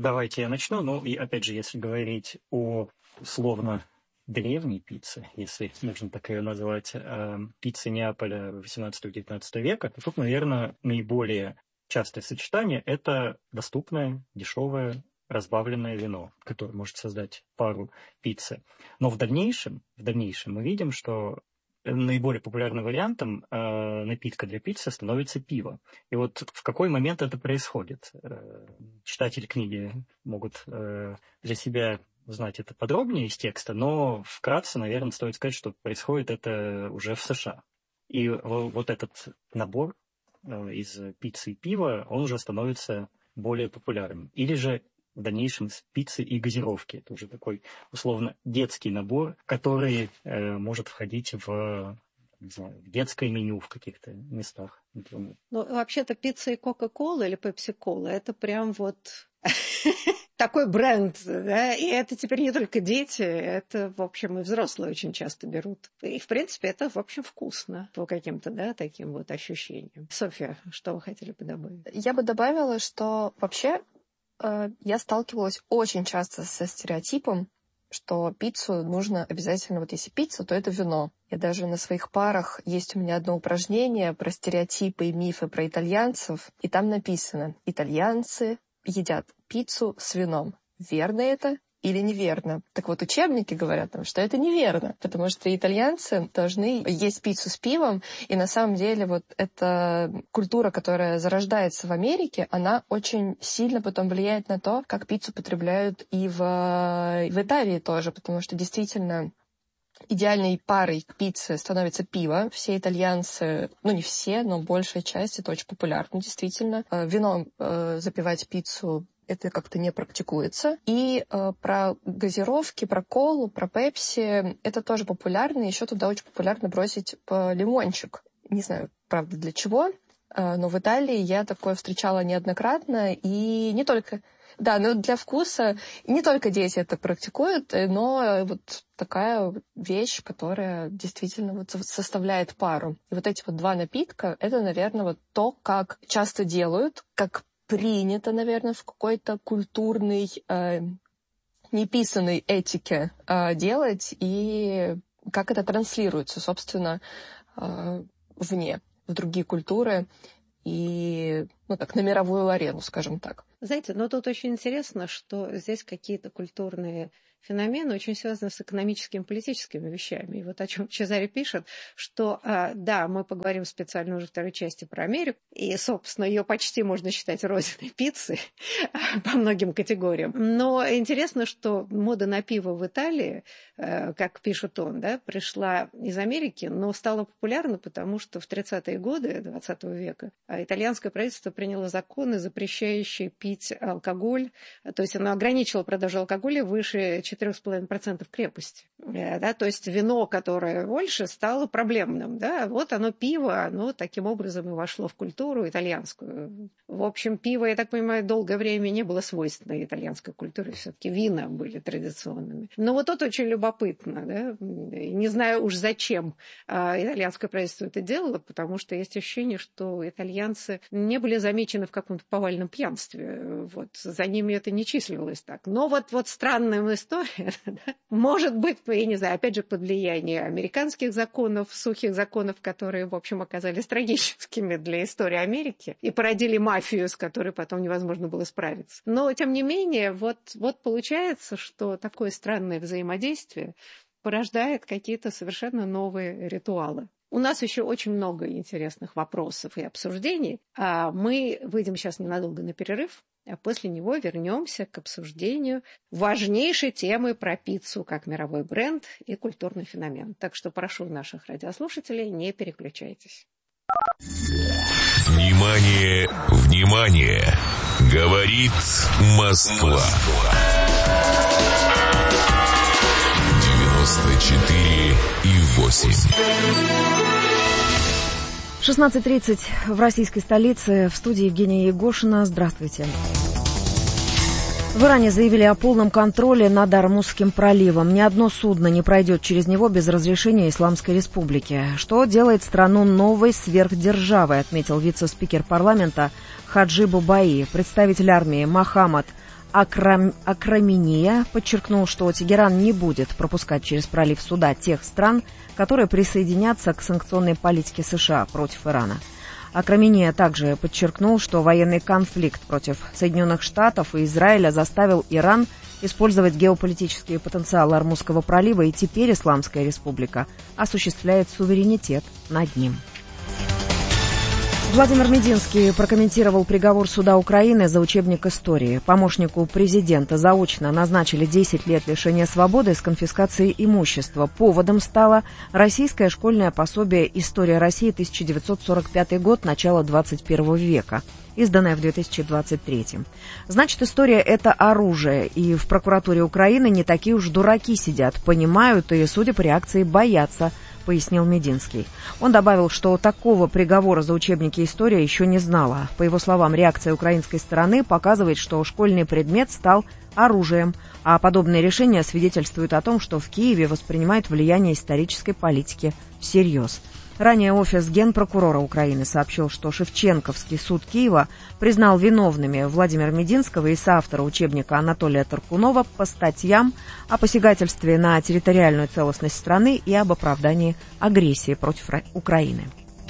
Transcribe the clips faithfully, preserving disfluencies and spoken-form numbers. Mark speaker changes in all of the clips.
Speaker 1: давайте я начну. Ну, и опять же, если говорить о условно древней пицце, если можно так ее назвать, э, пиццы Неаполя восемнадцатого-девятнадцатого века, то тут, наверное, наиболее частое сочетание – это доступное, дешевое, разбавленное вино, которое может создать пару пиццы. Но в дальнейшем, в дальнейшем мы видим, что наиболее популярным вариантом э, напитка для пиццы становится пиво. И вот в какой момент это происходит? Э, читатели книги могут э, для себя узнать это подробнее из текста, но вкратце, наверное, стоит сказать, что происходит это уже в США. И вот этот набор э, из пиццы и пива, он уже становится более популярным. Или же в дальнейшем с пиццы и газировки. Это уже такой, условно, детский набор, который э, может входить в, не знаю, в детское меню в каких-то местах. Например.
Speaker 2: Ну, вообще-то пицца и Кока-Кола или Пепси-Кола – это прям вот такой бренд, да, и это теперь не только дети, это, в общем, и взрослые очень часто берут. И, в принципе, это, в общем, вкусно по каким-то, да, таким вот ощущениям. Софья, что вы хотели бы добавить?
Speaker 3: Я бы добавила, что вообще я сталкивалась очень часто со стереотипом, что пиццу нужно обязательно, вот если пицца, то это вино. Я даже на своих парах, есть у меня одно упражнение про стереотипы и мифы про итальянцев, и там написано: итальянцы едят пиццу с вином. Верно это или неверно? Так вот, учебники говорят нам, что это неверно, потому что итальянцы должны есть пиццу с пивом, и на самом деле вот эта культура, которая зарождается в Америке, она очень сильно потом влияет на то, как пиццу потребляют и в, в Италии тоже, потому что действительно идеальной парой к пицце становится пиво. Все итальянцы, ну не все, но большая часть, это очень популярно, действительно. Вином э, запивать пиццу это как-то не практикуется. И э, про газировки, про колу, про пепси это тоже популярно. Еще туда очень популярно бросить лимончик. Не знаю, правда, для чего, э, но в Италии я такое встречала неоднократно. И не только... Да, но для вкуса не только дети это практикуют, но вот такая вещь, которая действительно вот составляет пару. И вот эти вот два напитка, это, наверное, вот то, как часто делают, как принято, наверное, в какой-то культурной, э, неписанной этике э, делать, и как это транслируется, собственно, э, вне, в другие культуры и, ну так, на мировую арену, скажем так.
Speaker 2: Знаете, но тут очень интересно, что здесь какие-то культурные феномены очень связаны с экономическими и политическими вещами. И вот о чем Чезаре пишет, что, да, мы поговорим специально уже в второй части про Америку, и, собственно, ее почти можно считать родиной пиццы по многим категориям. Но интересно, что мода на пиво в Италии, как пишет он, да, пришла из Америки, но стала популярна, потому что в тридцатые годы двадцатого века итальянское правительство приняло законы, запрещающие пить алкоголь, то есть оно ограничило продажу алкоголя выше четыре с половиной процента крепости. Да, то есть вино, которое больше, стало проблемным. Да? Вот оно, пиво, оно таким образом и вошло в культуру итальянскую. В общем, пиво, я так понимаю, долгое время не было свойственно итальянской культуре. Все-таки вина были традиционными. Но вот тут очень любопытно. Да? Не знаю уж зачем итальянское правительство это делало, потому что есть ощущение, что итальянцы не были замечены в каком-то повальном пьянстве. Вот. За ними это не числилось так. Но вот, вот странная история. Может быть, я не знаю, опять же, под влиянием американских законов, сухих законов, которые, в общем, оказались трагическими для истории Америки и породили мафию, с которой потом невозможно было справиться. Но, тем не менее, вот, вот получается, что такое странное взаимодействие порождает какие-то совершенно новые ритуалы. У нас еще очень много интересных вопросов и обсуждений. Мы выйдем сейчас ненадолго на перерыв, а после него вернемся к обсуждению важнейшей темы про пиццу как мировой бренд и культурный феномен. Так что прошу наших радиослушателей, не переключайтесь.
Speaker 4: Внимание, внимание! Говорит Москва. девяносто четыре и восемь.
Speaker 5: шестнадцать тридцать в российской столице. В студии Евгения Егошина. Здравствуйте. В Иране заявили о полном контроле над Ормузским проливом. Ни одно судно не пройдет через него без разрешения Исламской Республики. Что делает страну новой сверхдержавой, отметил вице-спикер парламента Хаджи Бабаи. Представитель армии Мохаммад Акрам... Акрамения подчеркнул, что Тегеран не будет пропускать через пролив суда тех стран, которые присоединятся к санкционной политике США против Ирана. Акрамения также подчеркнул, что военный конфликт против Соединенных Штатов и Израиля заставил Иран использовать геополитический потенциал Ормузского пролива, и теперь Исламская Республика осуществляет суверенитет над ним. Владимир Мединский прокомментировал приговор суда Украины за учебник истории. Помощнику президента заочно назначили десять лет лишения свободы с конфискацией имущества. Поводом стало российское школьное пособие «История России, тысяча девятьсот сорок пятый год, начало двадцать первого века», изданное в две тысячи двадцать третьем. Значит, история — это оружие, и в прокуратуре Украины не такие уж дураки сидят, понимают и, судя по реакции, боятся, пояснил Мединский. Он добавил, что такого приговора за учебники истории еще не знала. По его словам, реакция украинской стороны показывает, что школьный предмет стал оружием, а подобные решения свидетельствуют о том, что в Киеве воспринимают влияние исторической политики всерьез. Ранее офис Генпрокурора Украины сообщил, что Шевченковский суд Киева признал виновными Владимира Мединского и соавтора учебника Анатолия Таркунова по статьям о посягательстве на территориальную целостность страны и об оправдании агрессии против Украины.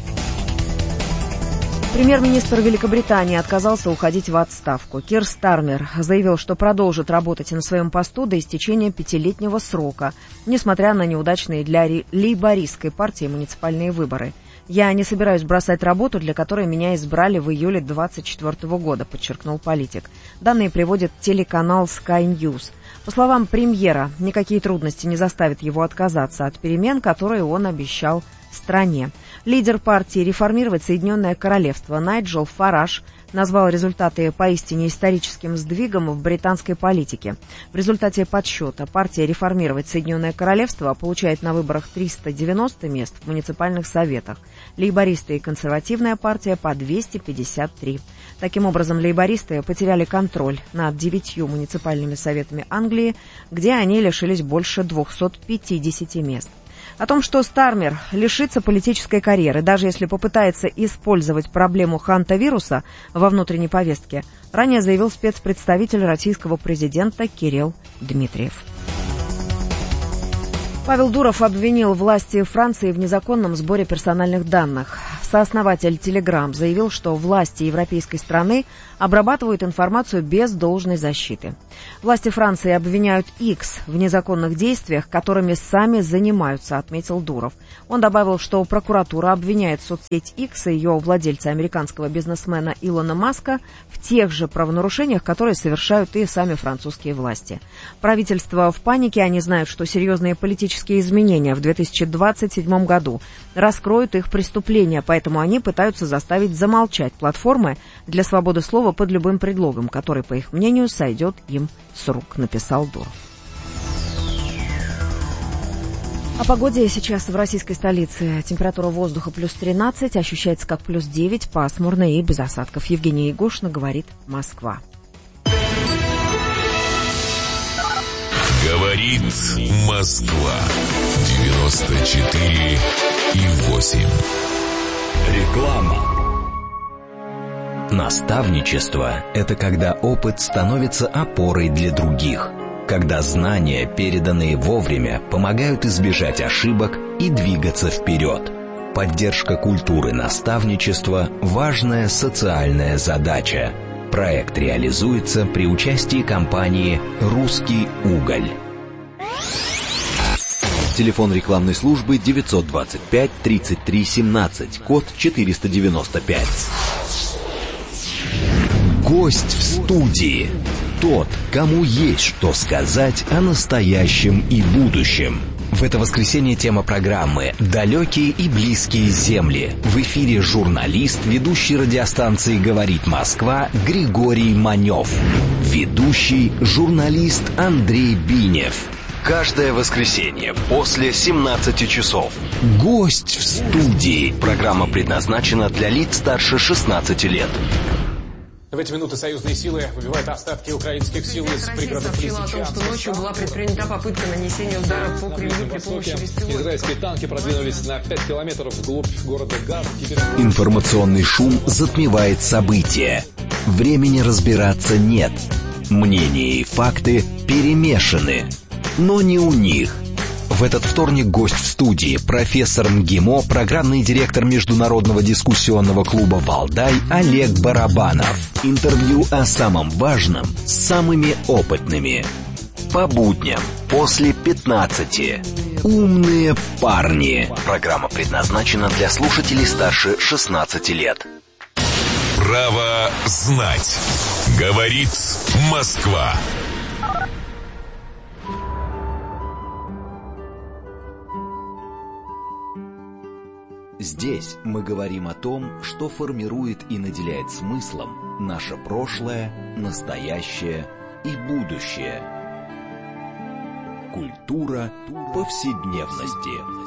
Speaker 5: Премьер-министр Великобритании отказался уходить в отставку. Кир Стармер заявил, что продолжит работать на своем посту до истечения пятилетнего срока, несмотря на неудачные для лейбористской партии муниципальные выборы. «Я не собираюсь бросать работу, для которой меня избрали в июле двадцать четвёртого года», подчеркнул политик. Данные приводит телеканал Sky News. По словам премьера, никакие трудности не заставят его отказаться от перемен, которые он обещал стране. Лидер партии «Реформировать Соединенное Королевство» Найджел Фараж назвал результаты поистине историческим сдвигом в британской политике. В результате подсчета партия «Реформировать Соединенное Королевство» получает на выборах триста девяносто мест в муниципальных советах, лейбористы и консервативная партия по двести пятьдесят три. Таким образом, лейбористы потеряли контроль над девятью муниципальными советами Англии, где они лишились больше двухсот пятидесяти мест. О том, что Стармер лишится политической карьеры, даже если попытается использовать проблему хантавируса во внутренней повестке, ранее заявил спецпредставитель российского президента Кирилл Дмитриев. Павел Дуров обвинил власти Франции в незаконном сборе персональных данных. Сооснователь Telegram заявил, что власти европейской страны обрабатывают информацию без должной защиты. Власти Франции обвиняют X в незаконных действиях, которыми сами занимаются, отметил Дуров. Он добавил, что прокуратура обвиняет соцсеть X и ее владельца, американского бизнесмена Илона Маска, в тех же правонарушениях, которые совершают и сами французские власти. Правительство в панике, они знают, что серьезные политические изменения в две тысячи двадцать седьмом году раскроют их преступления, поэтому они пытаются заставить замолчать платформы для свободы слова под любым предлогом, который, по их мнению, сойдет им с рук, написал Дуров. О погоде сейчас в российской столице. Температура воздуха плюс тринадцать, ощущается как плюс девять, пасмурно и без осадков. Евгения Егошина, говорит Москва.
Speaker 4: Говорит Москва. девяносто четыре и восемь.
Speaker 6: Реклама. Наставничество – это когда опыт становится опорой для других. Когда знания, переданные вовремя, помогают избежать ошибок и двигаться вперед. Поддержка культуры наставничества – важная социальная задача. Проект реализуется при участии компании «Русский уголь». Телефон рекламной службы девятьсот двадцать пять тридцать три семнадцать, код четыреста девяносто пять. Гость в студии. Тот, кому есть что сказать о настоящем и будущем. В это воскресенье тема программы «Далекие и близкие земли». В эфире журналист, ведущий радиостанции «Говорит Москва» Григорий Манев. Ведущий журналист Андрей Бинев. Каждое воскресенье после семнадцати часов. Гость в студии. Программа предназначена для лиц старше шестнадцати лет.
Speaker 7: В эти минуты союзные силы выбивают остатки украинских сил из пригородов Лисичанска.
Speaker 8: Сообщила о том, что ночью была предпринята попытка нанесения удара по Кремлю при помощи беспилотников.
Speaker 7: Израильские танки продвинулись на пять километров вглубь города Газ. Теперь...
Speaker 6: Информационный шум затмевает события. Времени разбираться нет. Мнения и факты перемешаны, но не у них. В этот вторник гость в студии профессор МГИМО, программный директор международного дискуссионного клуба «Валдай» Олег Барабанов. Интервью о самом важном с самыми опытными. По будням после пятнадцати. Умные парни. Программа предназначена для слушателей старше шестнадцати лет.
Speaker 4: Право знать. Говорит Москва.
Speaker 6: Здесь мы говорим о том, что формирует и наделяет смыслом наше прошлое, настоящее и будущее. Культура повседневности.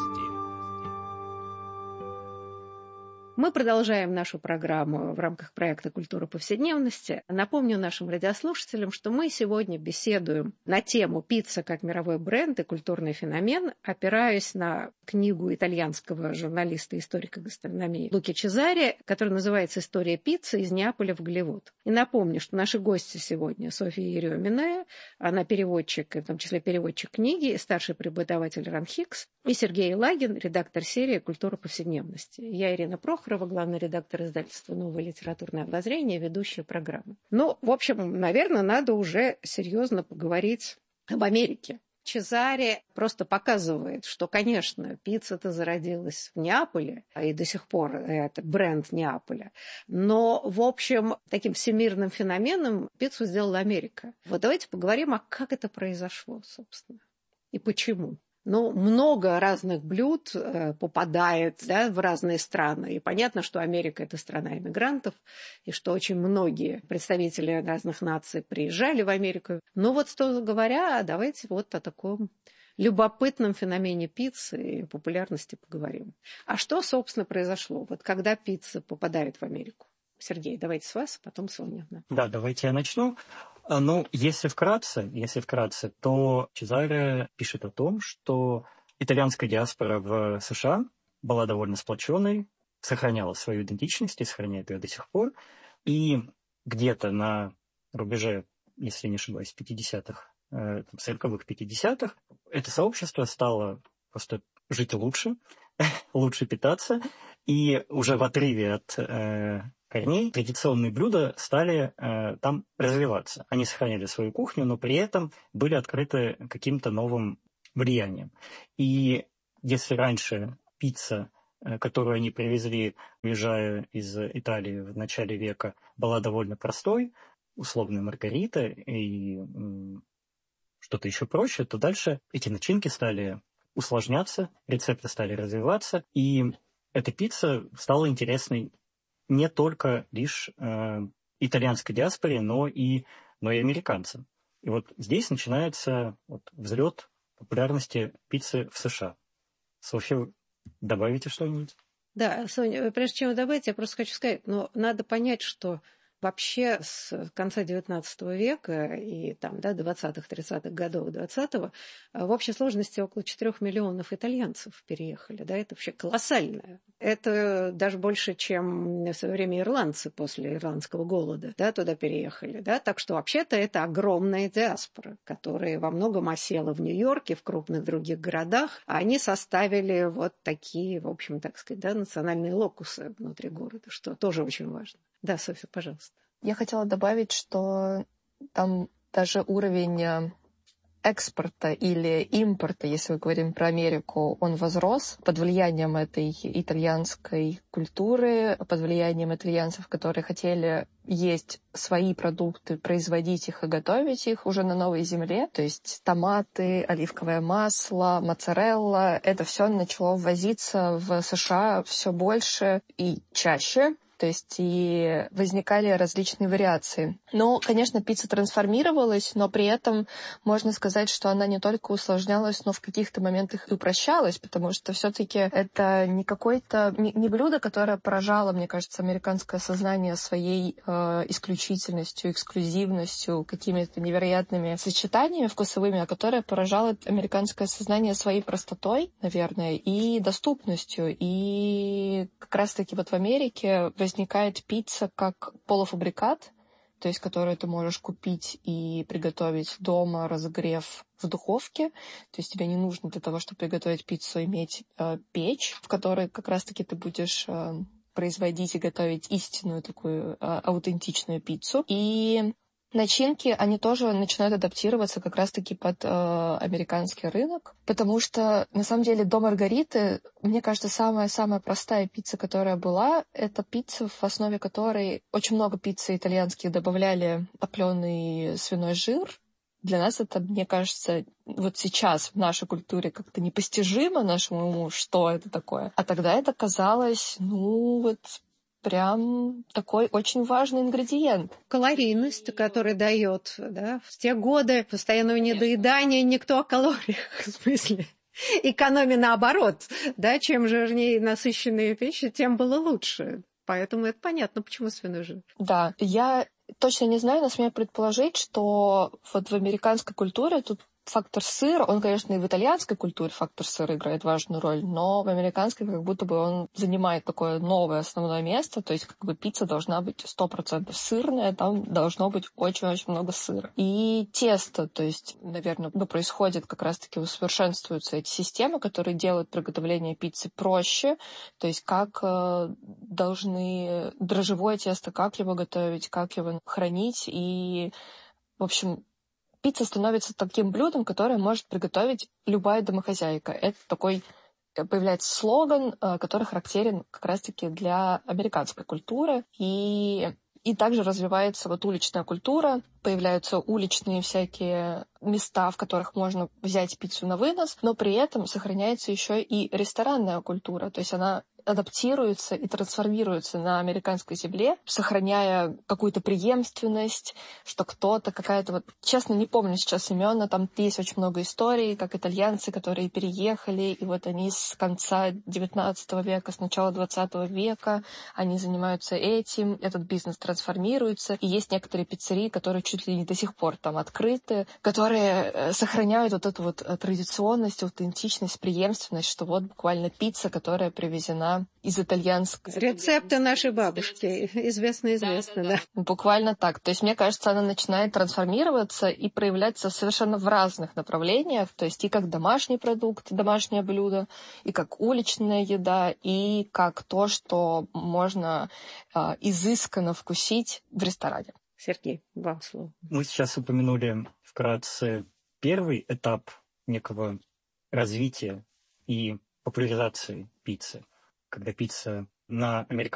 Speaker 2: Мы продолжаем нашу программу в рамках проекта «Культура повседневности». Напомню нашим радиослушателям, что мы сегодня беседуем на тему «Пицца как мировой бренд и культурный феномен», опираясь на книгу итальянского журналиста и историка гастрономии Луки Чезаре, которая называется «История пиццы из Неаполя в Голливуд». И напомню, что наши гости сегодня Софья Еремина, она переводчик, в том числе переводчик книги, старший преподаватель РАНХИКС, и Сергей Лагин, редактор серии «Культура повседневности». Я Ирина Прохорова, главный редактор издательства «Новое литературное обозрение», ведущая программы. Ну, в общем, наверное, надо уже серьезно поговорить об Америке. Чезаре просто показывает, что, конечно, пицца-то зародилась в Неаполе, и до сих пор это бренд Неаполя, но, в общем, таким всемирным феноменом пиццу сделала Америка. Вот давайте поговорим, а как это произошло, собственно, и почему. Ну, много разных блюд э, попадает, да, в разные страны. И понятно, что Америка – это страна иммигрантов, и что очень многие представители разных наций приезжали в Америку. Но вот, что говоря, давайте вот о таком любопытном феномене пиццы и популярности поговорим. А что, собственно, произошло, вот когда пицца попадает в Америку? Сергей, давайте с вас, потом Соня. Да,
Speaker 1: да давайте я начну. Ну, если вкратце, если вкратце, то Чезаре пишет о том, что итальянская диаспора в США была довольно сплоченной, сохраняла свою идентичность и сохраняет ее до сих пор. И где-то на рубеже, если не ошибаюсь, пятидесятых, сороковых пятидесятых, это сообщество стало просто жить лучше, лучше питаться, и уже в отрыве от корней традиционные блюда стали э, там развиваться. Они сохраняли свою кухню, но при этом были открыты каким-то новым влиянием. И если раньше пицца, э, которую они привезли, уезжая из Италии в начале века, была довольно простой, условно маргарита и э, что-то еще проще, то дальше эти начинки стали усложняться, рецепты стали развиваться, и эта пицца стала интересной не только лишь э, итальянской диаспоре, но и, но и американцам. И вот здесь начинается вот, взлет популярности пиццы в США. Софья, добавите что-нибудь?
Speaker 2: Да, Соня, прежде чем добавить, я просто хочу сказать, но надо понять, что вообще с конца девятнадцатого века и там, да, двадцатых-тридцатых годов двадцатого в общей сложности около четырёх миллионов итальянцев переехали. Да, это вообще колоссально. Это даже больше, чем в свое время ирландцы после ирландского голода, да, туда переехали. Да? Так что вообще-то это огромная диаспора, которая во многом осела в Нью-Йорке, в крупных других городах. А они составили вот такие, в общем, так сказать, да, национальные локусы внутри города, что тоже очень важно. Да, Софья, пожалуйста.
Speaker 3: Я хотела добавить, что там даже уровень экспорта или импорта, если мы говорим про Америку, он возрос под влиянием этой итальянской культуры, под влиянием итальянцев, которые хотели есть свои продукты, производить их и готовить их уже на новой земле. То есть томаты, оливковое масло, моцарелла. Это все начало ввозиться в США все больше и чаще. То есть и возникали различные вариации. Но, конечно, пицца трансформировалась, но при этом можно сказать, что она не только усложнялась, но в каких-то моментах и упрощалась, потому что все-таки это не какое-то не блюдо, которое поражало, мне кажется, американское сознание своей э, исключительностью, эксклюзивностью, какими-то невероятными сочетаниями вкусовыми, а которое поражало американское сознание своей простотой, наверное, и доступностью. И как раз-таки вот в Америке возникает пицца как полуфабрикат, то есть которую ты можешь купить и приготовить дома, разогрев в духовке. То есть тебе не нужно для того, чтобы приготовить пиццу, иметь э, печь, в которой как раз-таки ты будешь э, производить и готовить истинную такую э, аутентичную пиццу. И начинки, они тоже начинают адаптироваться как раз-таки под э, американский рынок, потому что, на самом деле, до Маргариты, мне кажется, самая-самая простая пицца, которая была, это пицца, в основе которой очень много пиццы итальянских добавляли топленый свиной жир. Для нас это, мне кажется, вот сейчас в нашей культуре как-то непостижимо нашему уму, что это такое. А тогда это казалось, ну вот... прям такой очень важный ингредиент.
Speaker 2: Калорийность, которая дает, да, в те годы постоянного недоедания никто о калориях, в смысле, экономия наоборот, да, чем жирнее насыщенные пищи, тем было лучше. Поэтому это понятно, почему свиной жир.
Speaker 3: Да, я точно не знаю, но смею предположить, что вот в американской культуре тут фактор сыра, он, конечно, и в итальянской культуре фактор сыра играет важную роль, но в американской как будто бы он занимает такое новое основное место, то есть как бы пицца должна быть сто процентов сырная, там должно быть очень-очень много сыра. И тесто, то есть, наверное, ну, происходит как раз-таки, усовершенствуются эти системы, которые делают приготовление пиццы проще, то есть как э, должны дрожжевое тесто, как его готовить, как его хранить, и, в общем, пицца становится таким блюдом, которое может приготовить любая домохозяйка. Это такой появляется слоган, который характерен как раз-таки для американской культуры. И, и также развивается вот уличная культура, появляются уличные всякие места, в которых можно взять пиццу на вынос, но при этом сохраняется еще и ресторанная культура. То есть она адаптируется и трансформируется на американской земле, сохраняя какую-то преемственность, что кто-то, какая-то вот... Честно, не помню сейчас имен, но там есть очень много историй, как итальянцы, которые переехали, и вот они с конца девятнадцатого века, с начала двадцатого века, они занимаются этим, этот бизнес трансформируется, и есть некоторые пиццерии, которые чуть ли не до сих пор там открыты, которые сохраняют вот эту вот традиционность, аутентичность, преемственность, что вот буквально пицца, которая привезена из итальянской.
Speaker 2: Рецепты нашей бабушки. Известно-известно, да, да.
Speaker 3: да. Буквально так. То есть, мне кажется, она начинает трансформироваться и проявляться совершенно в разных направлениях. То есть и как домашний продукт, домашнее блюдо, и как уличная еда, и как то, что можно э, изысканно вкусить в ресторане.
Speaker 2: Сергей, вам слово.
Speaker 1: Мы сейчас упомянули вкратце первый этап некого развития и популяризации пиццы, когда пицца на американском